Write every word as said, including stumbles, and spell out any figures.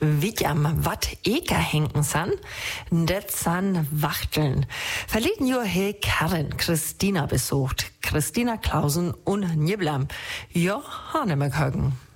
Wittjam, wat Eker henken san, det san Wachteln. Verleden Jahr he Karin Christina besucht. Christina Klausen und Niblam. Ja, Hanemekhagen.